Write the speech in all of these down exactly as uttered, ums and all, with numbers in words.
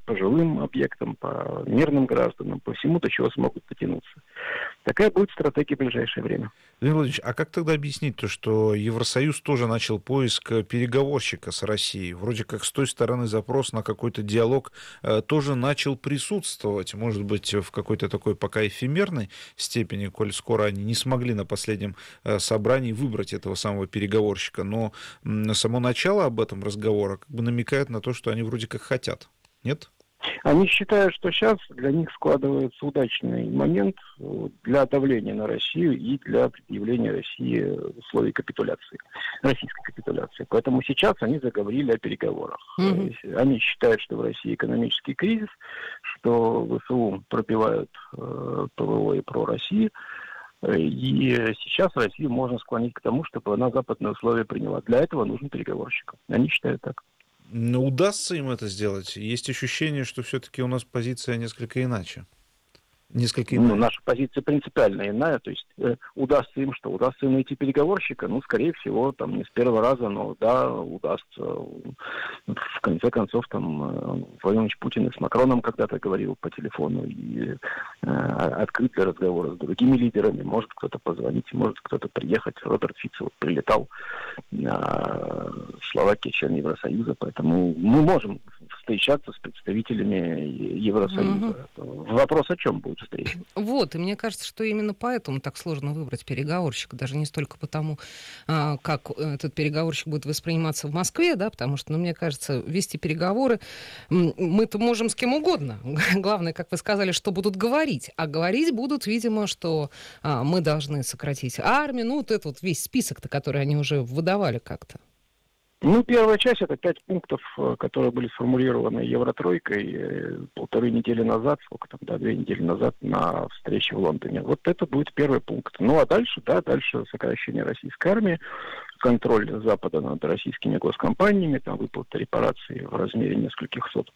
по жилым объектам, по мирным гражданам, по всему, до чего смогут дотянуться. Такая будет стратегия в ближайшее время. Владимир Владимирович, а как тогда объяснить то, что Евросоюз тоже начал поиск переговорщика с Россией? Вроде как с той стороны запрос на какой-то диалог э, тоже начал присутствовать, может быть, в какой-то такой пока эфемерной степени, коль скоро они не смогли на последнем э, собрании выбрать этого самого переговорщика, но м, само начало об этом разговора как бы намекает на то, что они вроде как хотят, нет? Они считают, что сейчас для них складывается удачный момент для давления на Россию и для предъявления России условий капитуляции, российской капитуляции. Поэтому сейчас они заговорили о переговорах. Mm-hmm. Они считают, что в России экономический кризис, что ВСУ пропивают э, ПВО и про Россию. И сейчас Россию можно склонить к тому, чтобы она западные условия приняла. Для этого нужен переговорщик. Они считают так. Но удастся им это сделать? Есть ощущение, что все-таки у нас позиция несколько иначе. Несколько иная. Ну, наша позиция принципиально иная, то есть э, удастся им что? Удастся им найти переговорщика? Ну, скорее всего, там не с первого раза, но да, удастся. В конце концов, там Владимир Владимирович Путин и с Макроном когда-то говорил по телефону и э, открыт для разговора с другими лидерами. Может кто-то позвонить, может кто-то приехать. Роберт Фиц вот прилетал на Словакию, член Евросоюза, поэтому мы можем встречаться с представителями Евросоюза. Mm-hmm. Вопрос о чем будет встреча? Вот, и мне кажется, что именно поэтому так сложно выбрать переговорщика, даже не столько потому, как этот переговорщик будет восприниматься в Москве, да, потому что, ну, мне кажется, вести переговоры мы-то можем с кем угодно. Главное, как вы сказали, что будут говорить. А говорить будут, видимо, что мы должны сократить армию, ну, вот этот вот весь список-то, который они уже выдавали как-то. Ну, первая часть — это пять пунктов, которые были сформулированы Евротройкой полторы недели назад, сколько там, да, две недели назад на встрече в Лондоне. Вот это будет первый пункт. Ну, а дальше, да, дальше сокращение российской армии, контроль Запада над российскими госкомпаниями, там выплата репараций в размере нескольких сот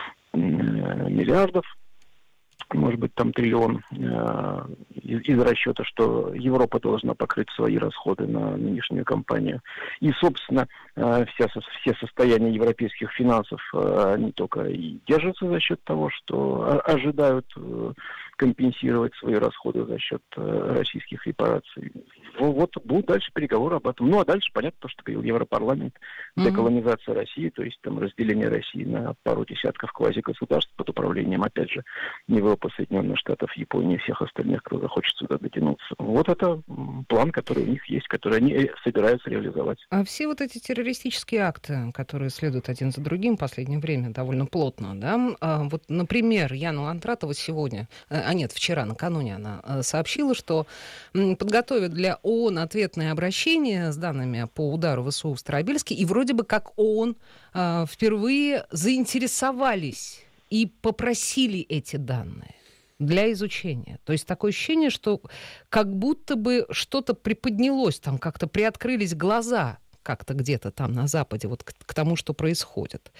миллиардов. Может быть, там триллион э, из, из расчета, что Европа должна покрыть свои расходы на нынешнюю кампанию. И, собственно, э, вся, все состояния европейских финансов, э, они только и держатся за счет того, что ожидают э, компенсировать свои расходы за счет э, российских репараций. Вот будут дальше переговоры об этом. Ну, а дальше, понятно, то, что говорил Европарламент, деколонизация mm-hmm. России, то есть там разделение России на пару десятков квазигосударств под управлением, опять же, Европы, Соединенных Штатов, Японии и всех остальных, кто захочет сюда дотянуться. Вот это план, который у них есть, который они собираются реализовать. А все вот эти террористические акты, которые следуют один за другим в последнее время довольно плотно, да? А вот, например, Яна Лантратова сегодня, а нет, вчера, накануне она сообщила, что подготовит для ООН ответное обращение с данными по удару ВСУ в Старобельске, и вроде бы как ООН э, впервые заинтересовались и попросили эти данные для изучения. То есть такое ощущение, что как будто бы что-то приподнялось, там как-то приоткрылись глаза как-то где-то там на Западе вот к, к тому, что происходит.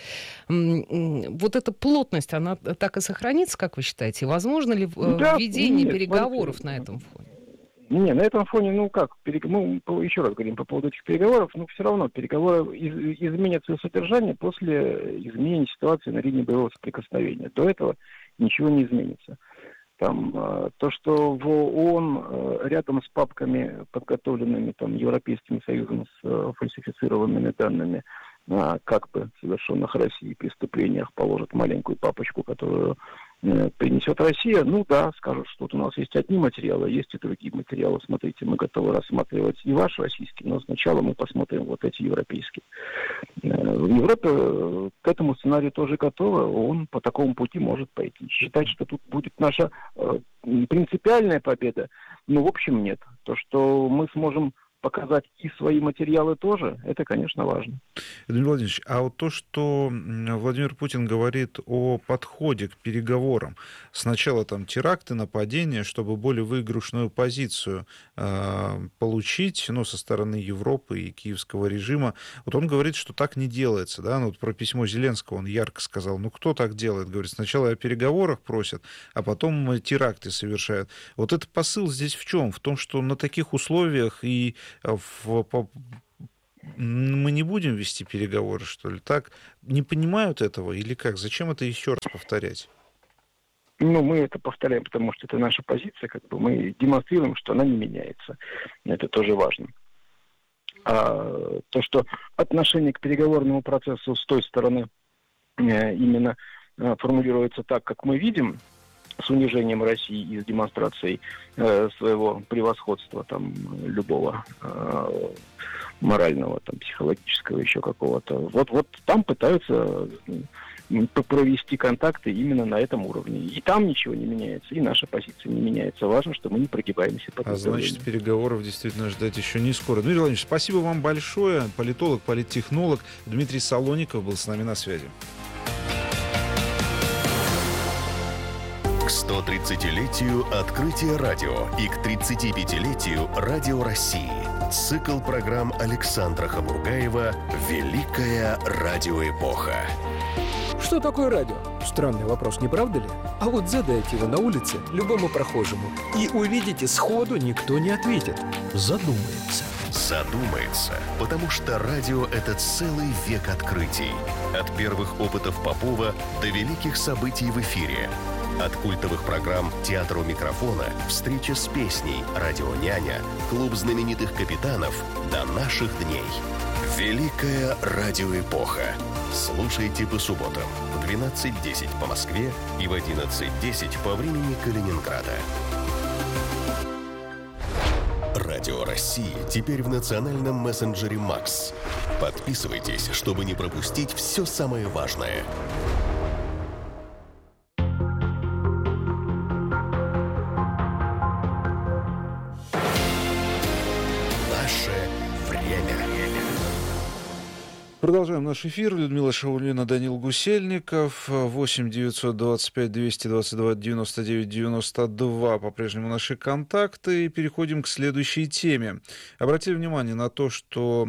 Вот эта плотность, она так и сохранится, как вы считаете? Возможно ли да, введение нет, переговоров смотрите. На этом фоне? Не, на этом фоне, ну как, перег... мы еще раз говорим по поводу этих переговоров, но все равно переговоры из... изменят свое содержание после изменения ситуации на линии боевого соприкосновения. До этого ничего не изменится. Там, то, что в ООН рядом с папками, подготовленными там, Европейским Союзом с фальсифицированными данными, как бы совершенных Россией преступлениях, положат маленькую папочку, которую принесет Россия, ну да, скажут, что тут у нас есть одни материалы, есть и другие материалы. Смотрите, мы готовы рассматривать и ваш российский, но сначала мы посмотрим вот эти европейские. В Европе к этому сценарию тоже готовы, он по такому пути может пойти. Считать, что тут будет наша э, принципиальная победа, ну, в общем, нет. То, что мы сможем показать и свои материалы тоже, это, конечно, важно. Владимир Владимирович, а вот то, что Владимир Путин говорит о подходе к переговорам, сначала там теракты, нападения, чтобы более выигрышную позицию э, получить, ну, со стороны Европы и киевского режима, вот он говорит, что так не делается, да, ну, вот про письмо Зеленского он ярко сказал, ну, кто так делает, говорит, сначала о переговорах просят, а потом теракты совершают. Вот этот посыл здесь в чем? В том, что на таких условиях и в, по, мы не будем вести переговоры, что ли? Так не понимают этого или как? Зачем это еще раз повторять? Ну, мы это повторяем, потому что это наша позиция, как бы мы демонстрируем, что она не меняется. Это тоже важно. А то, что отношение к переговорному процессу с той стороны э, именно э, формулируется так, как мы видим, с унижением России и с демонстрацией э, своего превосходства там любого э, морального, там, психологического, еще какого-то. Вот, вот там пытаются провести контакты именно на этом уровне. И там ничего не меняется, и наша позиция не меняется. Важно, что мы не прогибаемся под А значит, переговоров действительно ждать еще не скоро. Дмитрий Владимирович, спасибо вам большое. Политолог, политтехнолог Дмитрий Солоников был с нами на связи. К сто тридцатилетию открытия радио и к тридцатипятилетию Радио России. Цикл программ Александра Хамургаева «Великая радиоэпоха». Что такое радио? Странный вопрос, не правда ли? А вот задайте его на улице любому прохожему, и увидите, сходу никто не ответит. Задумается. Задумается, потому что радио — это целый век открытий. От первых опытов Попова до великих событий в эфире. От культовых программ «Театр у микрофона», «Встреча с песней», «Радионяня», «Клуб знаменитых капитанов» до наших дней. Великая радиоэпоха. Слушайте по субботам в двенадцать десять по Москве и в одиннадцать десять по времени Калининграда. Радио России теперь в национальном мессенджере Макс. Подписывайтесь, чтобы не пропустить все самое важное. Продолжаем наш эфир. Людмила Шаулина, Данил Гусельников. восемь девятьсот двадцать пять двести двадцать два девяносто девять девяносто два. По-прежнему наши контакты. И переходим к следующей теме. Обратили внимание на то, что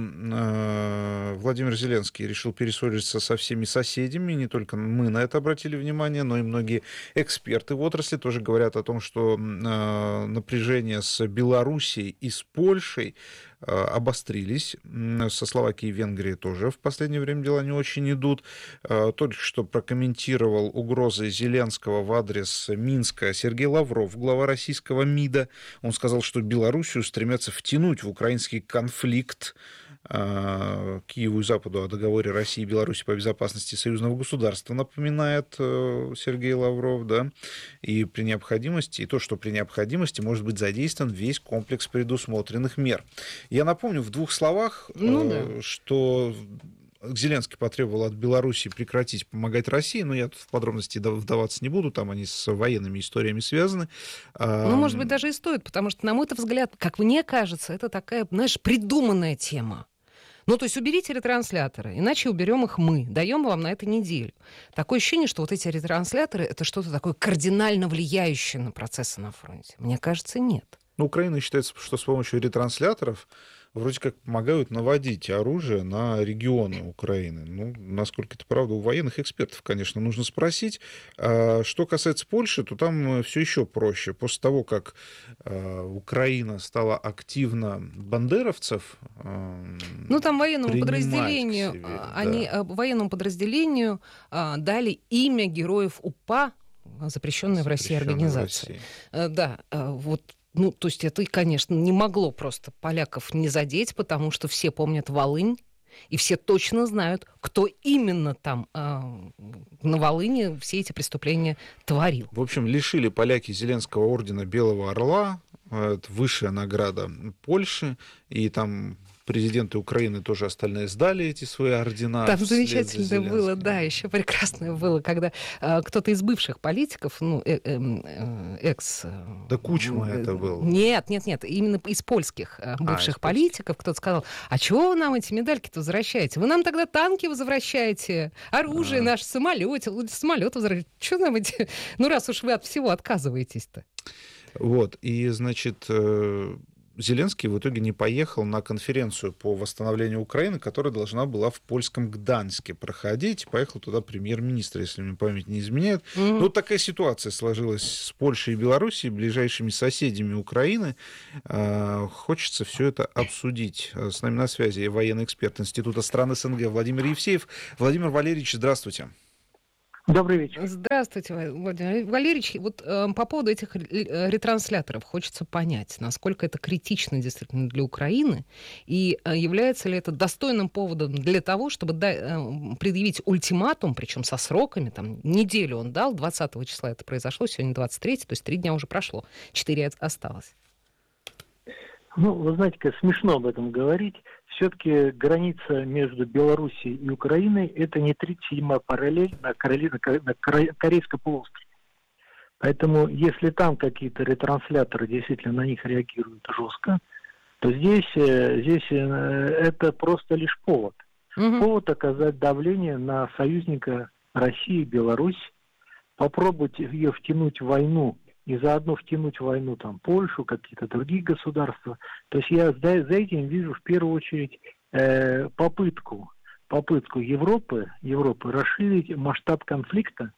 э, Владимир Зеленский решил перессориться со всеми соседями. Не только мы на это обратили внимание, но и многие эксперты в отрасли тоже говорят о том, что э, напряжение с Белоруссией и с Польшей обострились. Со Словакией и Венгрией тоже в последнее время дела не очень идут. Только что прокомментировал угрозы Зеленского в адрес Минска Сергей Лавров, глава российского МИДа. Он сказал, что Белоруссию стремятся втянуть в украинский конфликт. Киеву и Западу о договоре России и Беларуси по безопасности союзного государства напоминает Сергей Лавров, да, и при необходимости, и то, что при необходимости может быть задействован весь комплекс предусмотренных мер. Я напомню в двух словах, ну, да. что Зеленский потребовал от Беларуси прекратить помогать России, но я тут в подробности вдаваться не буду, там они с военными историями связаны. Ну, может быть, даже и стоит, потому что, на мой взгляд, как мне кажется, это такая, знаешь, придуманная тема. Ну, то есть уберите ретрансляторы, иначе уберем их мы, даем вам на это неделю. Такое ощущение, что вот эти ретрансляторы — это что-то такое кардинально влияющее на процессы на фронте. Мне кажется, нет. Ну, Украина считается, что с помощью ретрансляторов вроде как помогают наводить оружие на регионы Украины. Ну, насколько это правда, у военных экспертов, конечно, нужно спросить. А что касается Польши, то там все еще проще. После того, как а, Украина стала активно бандеровцев а, ну, там военному подразделению, себе, они да. военному подразделению а, дали имя героев УПА, запрещенной в России организации. В России. Да, вот. Ну, то есть это, конечно, не могло просто поляков не задеть, потому что все помнят Волынь, и все точно знают, кто именно там э, на Волыни все эти преступления творил. В общем, лишили поляки Зеленского ордена Белого Орла, это высшая награда Польши, и там президенты Украины тоже остальные сдали эти свои ордена. Там замечательно было, да, еще прекрасное было, когда э, кто-то из бывших политиков, ну, э, э, э, экс... Да Кучма э, это был. Нет, нет, нет, именно из польских э, бывших а, политиков кто-то сказал, а чего вы нам эти медальки-то возвращаете? Вы нам тогда танки возвращаете, оружие, а. наш самолет, самолет возвращаете. Что нам эти... Ну, раз уж вы от всего отказываетесь-то. Вот, и, значит... Э... Зеленский в итоге не поехал на конференцию по восстановлению Украины, которая должна была в польском Гданске проходить. Поехал туда премьер-министр, если мне память не изменяет. Mm-hmm. Ну, вот такая ситуация сложилась с Польшей и Белоруссией, ближайшими соседями Украины. Хочется все это обсудить. С нами на связи военный эксперт Института стран СНГ Владимир Евсеев. Владимир Валерьевич, здравствуйте. Добрый вечер. Здравствуйте, Владимир Валерьевич. Вот э, по поводу этих ретрансляторов хочется понять, насколько это критично действительно для Украины, и э, является ли это достойным поводом для того, чтобы да, э, предъявить ультиматум, причем со сроками, там, неделю он дал, двадцатого числа это произошло, сегодня двадцать третьего, то есть три дня уже прошло, четыре осталось. Ну, вы знаете, как смешно об этом говорить. Все-таки граница между Белоруссией и Украиной – это не тридцать седьмая параллель на, Короли... на Корейском полуострове. Поэтому, если там какие-то ретрансляторы действительно на них реагируют жестко, то здесь, здесь это просто лишь повод. Угу. Повод оказать давление на союзника России, Беларусь, попробовать ее втянуть в войну, и заодно втянуть в войну там Польшу, какие-то другие государства. То есть я за, за этим вижу в первую очередь э, попытку, попытку Европы, Европы расширить масштаб конфликта.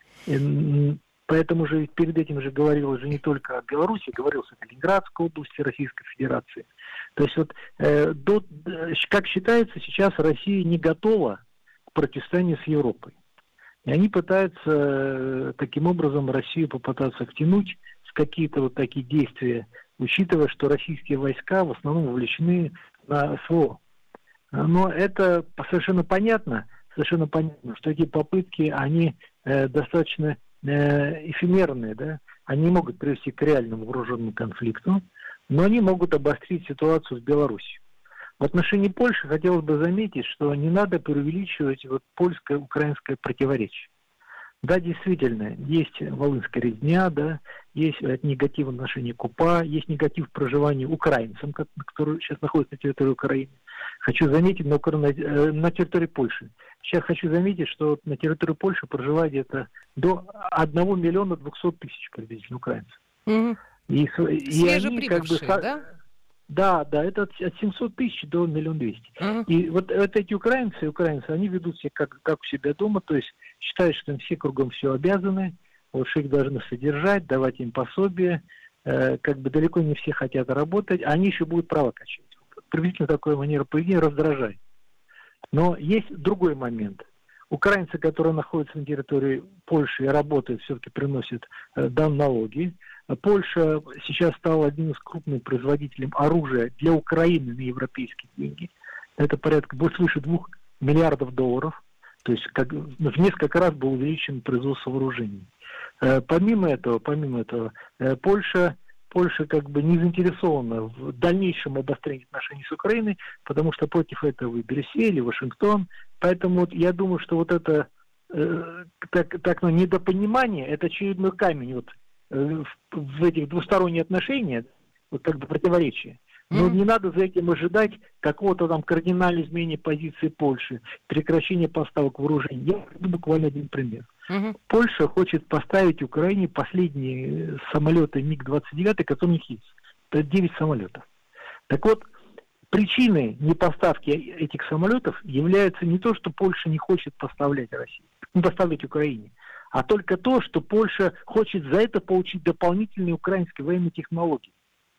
И, поэтому же перед этим же говорилось же не только о Беларуси, говорилось о Калининградской области Российской Федерации. То есть вот, э, до, как считается, сейчас Россия не готова к противостоянию с Европой. И они пытаются таким образом Россию попытаться втянуть в какие-то вот такие действия, учитывая, что российские войска в основном вовлечены на СВО. Но это совершенно понятно, совершенно понятно, что эти попытки, они э, достаточно э, эфемерные, да? Они не могут привести к реальному вооруженному конфликту, но они могут обострить ситуацию с Беларусью. В отношении Польши хотелось бы заметить, что не надо преувеличивать вот польско-украинское противоречие. Да, действительно, есть волынская резня, да, есть негатив в отношении КУПА, есть негатив в проживании украинцам, которые сейчас находятся на территории Украины. Хочу заметить, на, на, на территории Польши. Сейчас хочу заметить, что на территории Польши проживает где-то до одного миллиона двухсот тысяч приблизительно украинцев. Угу. И, и Свежеприбывшие, как бы, да? Да, да, это от, от семисот тысяч до миллиона двухсот. Uh-huh. И вот, вот эти украинцы, украинцы, они ведут себя как, как у себя дома, то есть считают, что им все кругом все обязаны, вот, что их должны содержать, давать им пособие, э, как бы далеко не все хотят работать, а они еще будут права качать. Приблизительно такое манера поведения раздражает. Но есть другой момент. Украинцы, которые находятся на территории Польши и работают, все-таки приносят э, дан налоги. Польша сейчас стала одним из крупных производителей оружия для Украины на европейские деньги. Это порядка свыше двух миллиардов долларов. То есть как, в несколько раз было увеличено производство вооружений. Э, помимо этого, помимо этого э, Польша, Польша как бы не заинтересована в дальнейшем обострении отношений с Украиной, потому что против этого и Брюссель, и Вашингтон. Поэтому вот, я думаю, что вот это э, так, так, ну, недопонимание, это очередной камень вот, э, в, в этих двусторонних отношениях, вот как бы противоречия. Но mm-hmm. не надо за этим ожидать какого-то там кардинального изменения позиции Польши, прекращения поставок вооружений. Я приведу буквально один пример. Mm-hmm. Польша хочет поставить Украине последние самолеты миг двадцать девять, которые у них есть. Это девять самолетов. Так вот, причиной непоставки этих самолетов является не то, что Польша не хочет поставлять России, не поставлять Украине, а только то, что Польша хочет за это получить дополнительные украинские военные технологии.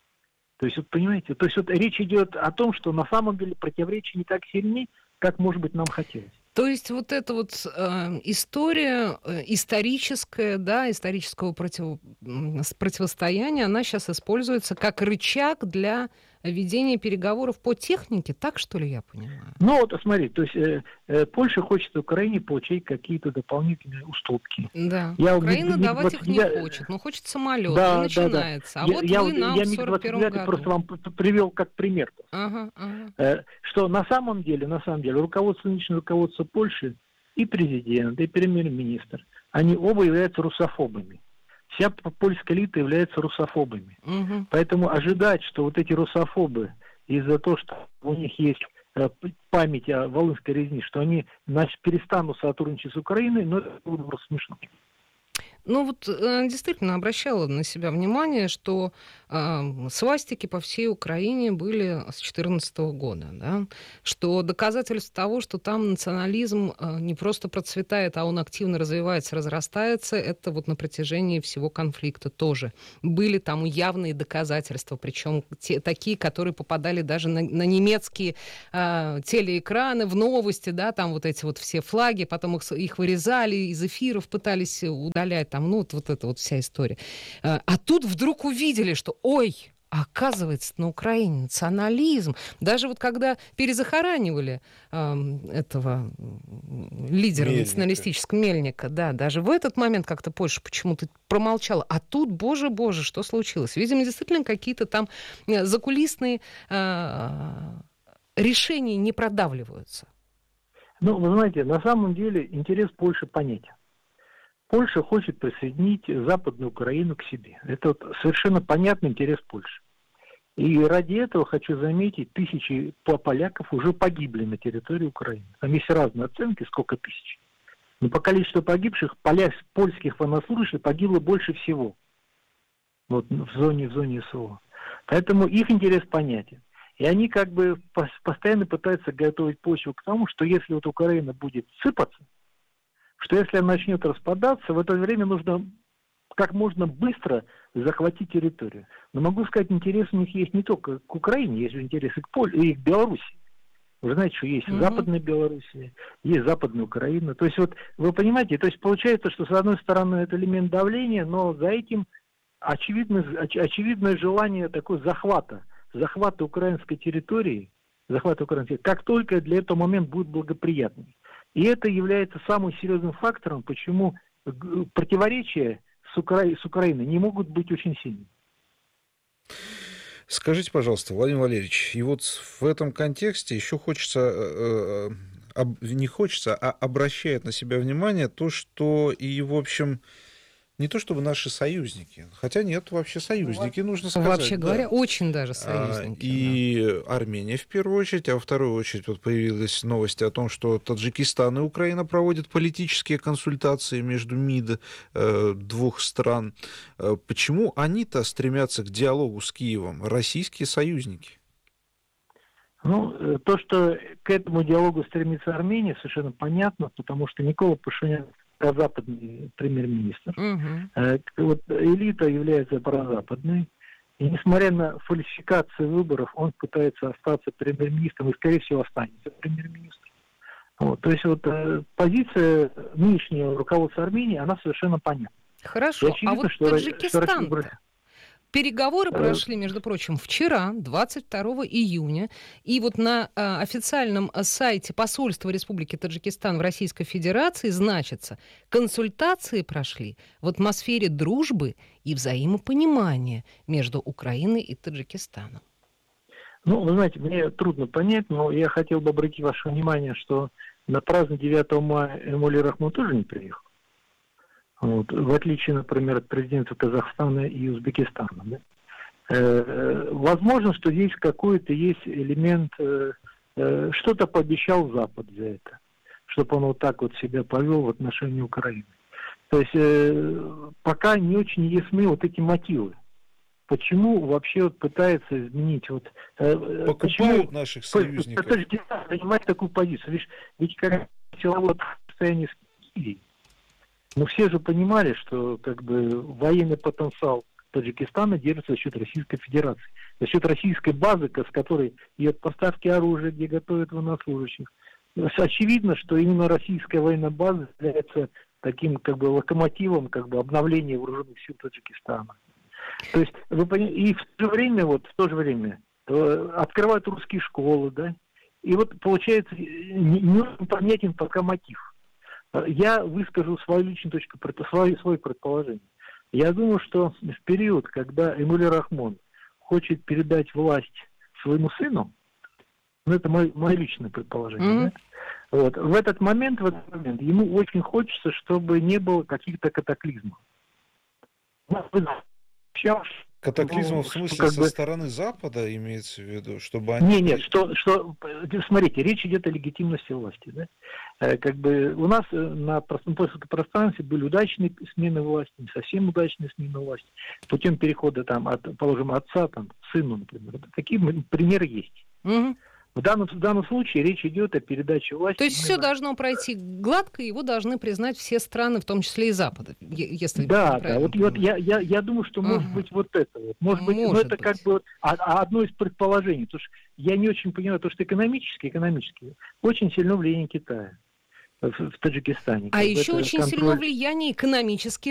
То есть, вот понимаете, то есть вот речь идет о том, что на самом деле противоречия не так сильны, как, может быть, нам хотелось. То есть вот эта вот э, история э, историческая, да, исторического против... противостояния, она сейчас используется как рычаг для ведения переговоров по технике, так что ли я понимаю? Ну вот, смотри, то есть э, э, Польша хочет в Украине получить какие-то дополнительные уступки. Да, я Украина миг, давать миг, их не я... хочет, но хочет самолет, да, и начинается. Да, да. А я, вот я, вы нам я в сорок первом году. просто вам привел как пример. Ага, ага. Э, что на самом деле, на самом деле, руководство, нынешнее руководство Польши, и президент, и премьер-министр, они оба являются русофобами. Вся польская элита является русофобами. Угу. Поэтому ожидать, что вот эти русофобы из-за того, что у них есть э, память о волынской резне, что они значит, перестанут сотрудничать с Украиной, но это было бы смешно. Ну вот действительно обращала на себя внимание, что э, свастики по всей Украине были с две тысячи четырнадцатого года, да? Что доказательство того, что там национализм э, не просто процветает, а он активно развивается, разрастается, это вот на протяжении всего конфликта тоже. Были там явные доказательства, причем те, такие, которые попадали даже на, на немецкие э, телеэкраны, в новости, да, там вот эти вот все флаги, потом их, их вырезали, из эфиров пытались удалять, там, ну, вот, вот эта вот вся история. А тут вдруг увидели, что, ой, оказывается, на Украине национализм. Даже вот когда перезахоранивали э, этого лидера Мельника. националистического Мельника, да, даже в этот момент как-то Польша почему-то промолчала. А тут, боже, боже, что случилось? Видимо, действительно какие-то там закулисные э, решения не продавливаются. Ну, вы знаете, на самом деле интерес Польши понятен. Польша хочет присоединить Западную Украину к себе. Это вот совершенно понятный интерес Польши. И ради этого, хочу заметить, тысячи поляков уже погибли на территории Украины. Там есть разные оценки, сколько тысяч. Но по количеству погибших поля... польских военнослужащих погибло больше всего. Вот в зоне, в зоне СВО. Поэтому их интерес понятен. И они как бы постоянно пытаются готовить почву к тому, что если вот Украина будет сыпаться, что если она начнет распадаться, в это время нужно как можно быстро захватить территорию. Но могу сказать, интерес у них есть не только к Украине, есть интересы к Польше и к Беларуси. Вы знаете, что есть mm-hmm. Западная Белоруссия, есть Западная Украина. То есть вот вы понимаете, то есть получается, что с одной стороны это элемент давления, но за этим очевидно, оч, очевидное желание такой захвата, захвата украинской территории, захвата украинской, как только для этого момент будет благоприятный. И это является самым серьезным фактором, почему противоречия с, Укра... с Украиной не могут быть очень сильными. Скажите, пожалуйста, Владимир Валерьевич, и вот в этом контексте еще хочется, э, э, не хочется, а обращает на себя внимание то, что и, в общем, не то чтобы наши союзники, хотя нет, вообще союзники, ну, нужно сказать. Вообще говоря, да. очень даже союзники. А, и да. Армения в первую очередь, а во вторую очередь вот появились новости о том, что Таджикистан и Украина проводят политические консультации между МИД э, двух стран. Э, почему они-то стремятся к диалогу с Киевом, российские союзники? Ну, то, что к этому диалогу стремится Армения, совершенно понятно, потому что Никола Пашинян прозападный премьер-министр. Uh-huh. Вот элита является прозападной. И несмотря на фальсификацию выборов, он пытается остаться премьер-министром и, скорее всего, останется премьер-министром. Вот. То есть вот позиция нынешнего руководства Армении, она совершенно понятна. Хорошо, очевидно, а вот что Таджикистан-то? Что Переговоры прошли, между прочим, вчера, двадцать второго июня, и вот на э, официальном сайте посольства Республики Таджикистан в Российской Федерации значится, консультации прошли в атмосфере дружбы и взаимопонимания между Украиной и Таджикистаном. Ну, вы знаете, мне трудно понять, но я хотел бы обратить ваше внимание, что на праздник девятого мая Эмомали Рахмон тоже не приехал. Вот. В отличие, например, от президента Казахстана и Узбекистана. Да? Э, возможно, что здесь какой-то есть элемент, э, э, что-то пообещал Запад за это, чтобы он вот так вот себя повел в отношении Украины. То есть э, пока не очень ясны вот эти мотивы. Почему вообще вот пытается изменить вот... Э, Покупают почему наших союзников. Таджикистан занимает такую позицию. Ведь, ведь как силовое состояние с Сирией. Но все же понимали, что как бы военный потенциал Таджикистана держится за счет Российской Федерации, за счет российской базы, с которой идет поставки оружия, где готовят военнослужащих. Очевидно, что именно российская военная база является таким как бы локомотивом как бы обновления вооруженных сил Таджикистана. То есть вы понимаете, и в то же время вот в то же время э, открывают русские школы, да, и вот получается не, не понятен пока мотив. Я выскажу свою личную точку, свое, свое предположение. Я думаю, что в период, когда Эмомали Рахмон хочет передать власть своему сыну, ну это мое, мое личное предположение, mm-hmm. да? Вот, в этот момент, в этот момент ему очень хочется, чтобы не было каких-то катаклизмов. Сейчас Катаклизм Ну, в смысле как со бы... стороны Запада имеется в виду, чтобы они... Нет, нет, что, что, смотрите, речь идет о легитимности власти, да? Как бы у нас на постсоветском пространстве были удачные смены власти, не совсем удачные смены власти, путем перехода там от, положим, отца там, к сыну, например. Такие примеры есть. Угу. В данном, в данном случае речь идет о передаче власти. То есть все должно пройти гладко, его должны признать все страны, в том числе и Запада, если да, да. Вот, вот я, я, я думаю, что ага. может быть вот это вот. Может, может быть, ну это быть. Как бы а, а одно из предположений. Потому что я не очень понимаю, то, что экономически, экономически очень сильно влияние Китая в, в Таджикистане. А еще очень контроль... сильно влияние экономически